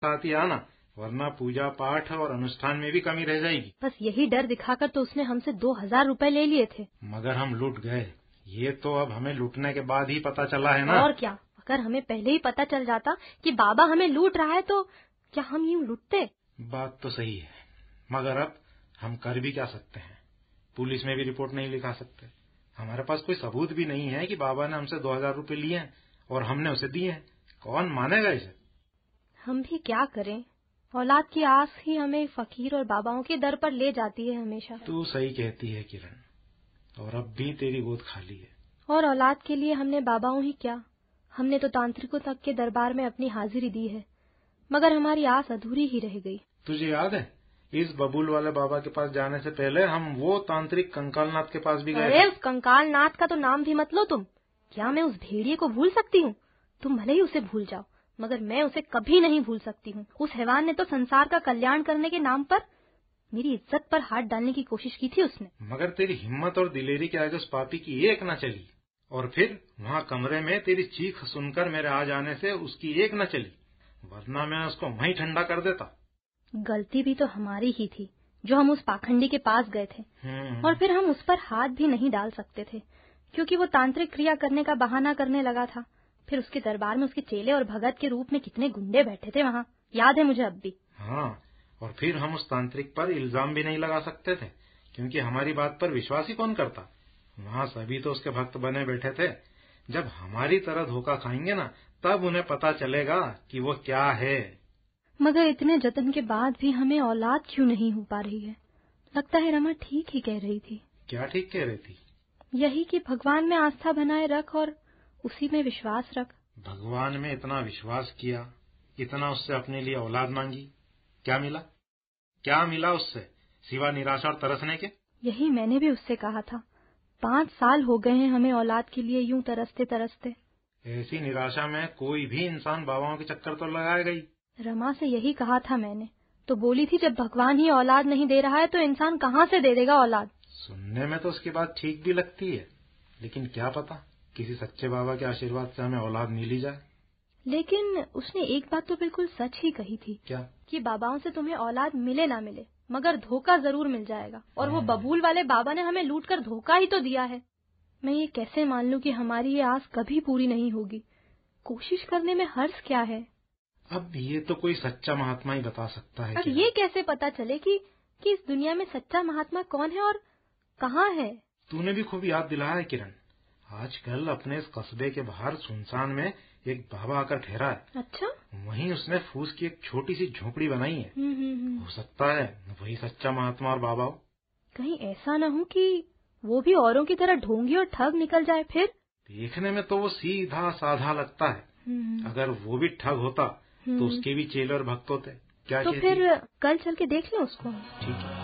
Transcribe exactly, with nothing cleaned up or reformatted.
साथ ही आना, वरना पूजा पाठ और अनुष्ठान में भी कमी रह जाएगी। बस यही डर दिखाकर तो उसने हमसे दो हजार रुपए ले लिए थे। मगर हम लूट गए, ये तो अब हमें लूटने के बाद ही पता चला है ना। और क्या, अगर हमें पहले ही पता चल जाता कि बाबा हमें लूट रहा है तो क्या हम यूं लूटते? बात तो सही है, मगर अब हम कर भी क्या सकते हैं? पुलिस में भी रिपोर्ट नहीं लिखा सकते। हमारे पास कोई सबूत भी नहीं है कि बाबा ने हमसे दो हजार रूपये लिए हैं और हमने उसे दिए हैं। कौन मानेगा इसे? हम भी क्या करें, औलाद की आस ही हमें फकीर और बाबाओं के दर पर ले जाती है हमेशा। तू सही कहती है किरण, और अब भी तेरी गोद खाली है। और औलाद के लिए हमने बाबाओं ही क्या, हमने तो तांत्रिकों तक के दरबार में अपनी हाजिरी दी है, मगर हमारी आस अधूरी ही रह गई। तुझे याद है, इस बबूल वाले बाबा के पास जाने से पहले हम वो तांत्रिक कंकालनाथ के पास भी गए। अरे उस कंकालनाथ का तो नाम भी मत लो तुम। क्या मैं उस भेड़िए को भूल सकती हूँ? तुम भले ही उसे भूल जाओ, मगर मैं उसे कभी नहीं भूल सकती हूँ। उस हैवान ने तो संसार का कल्याण करने के नाम पर मेरी इज्जत पर हाथ डालने की कोशिश की थी उसने। मगर तेरी हिम्मत और दिलेरी के आगे उस पापी की एक न चली, और फिर वहाँ कमरे में तेरी चीख सुनकर मेरे आ जाने से उसकी एक न चली, वरना मैं उसको वहीं ठंडा कर देता। गलती भी तो हमारी ही थी जो हम उस पाखंडी के पास गए थे, और फिर हम उस पर हाथ भी नहीं डाल सकते थे क्योंकि वो तांत्रिक क्रिया करने का बहाना करने लगा था। फिर उसके दरबार में उसके चेले और भगत के रूप में कितने गुंडे बैठे थे वहाँ, याद है मुझे अब भी। हाँ, और फिर हम उस तांत्रिक पर इल्जाम भी नहीं लगा सकते थे क्योंकि हमारी बात पर विश्वास ही कौन करता। वहाँ सभी तो उसके भक्त बने बैठे थे। जब हमारी तरह धोखा खाएंगे ना, तब उन्हें पता चलेगा कि वो क्या है। मगर इतने जतन के बाद भी हमें औलाद क्यों नहीं हो पा रही है? लगता है रमा ठीक ही कह रही थी। क्या ठीक कह रही थी? यही कि भगवान में आस्था बनाए रख और उसी में विश्वास रख। भगवान में इतना विश्वास किया, इतना उससे अपने लिए औलाद मांगी, क्या मिला? क्या मिला उससे सिवा निराशा और तरसने के? यही मैंने भी उससे कहा था। पांच साल हो गए हैं हमें औलाद के लिए यूं तरसते तरसते। ऐसी निराशा में कोई भी इंसान बाबाओं के चक्कर तो लगाएगा ही। रमा से यही कहा था मैंने, तो बोली थी जब भगवान ही औलाद नहीं दे रहा है तो इंसान कहाँ से दे देगा औलाद। सुनने में तो उसकी बात ठीक भी लगती है, लेकिन क्या पता किसी सच्चे बाबा के आशीर्वाद से हमें औलाद मिल ही जाए। लेकिन उसने एक बात तो बिल्कुल सच ही कही थी। क्या? कि बाबाओं से तुम्हें औलाद मिले ना मिले, मगर धोखा जरूर मिल जाएगा, और वो बबूल वाले बाबा ने हमें लूट कर धोखा ही तो दिया है। मैं ये कैसे मान लूं कि हमारी ये आस कभी पूरी नहीं होगी? कोशिश करने में हर्ज क्या है? अब ये तो कोई सच्चा महात्मा ही बता सकता है। अब ये कैसे पता चले कि कि इस दुनिया में सच्चा महात्मा कौन है और कहाँ है? तूने भी खूब याद दिलाया है किरण। आजकल अपने इस कस्बे के बाहर सुनसान में एक बाबा आकर ठहरा है। अच्छा? वहीं उसने फूस की एक छोटी सी झोपड़ी बनाई है। हम्म हम्म हो सकता है वही सच्चा महात्मा और बाबा हो। कहीं ऐसा न हो कि वो भी औरों की तरह ढोंगी और ठग निकल जाए फिर? देखने में तो वो सीधा साधा लगता है। अगर वो भी ठग होता तो उसके भी चेले और भक्त होते। क्या तो कहती? फिर कल चल के देख लें उसको। ठीक है।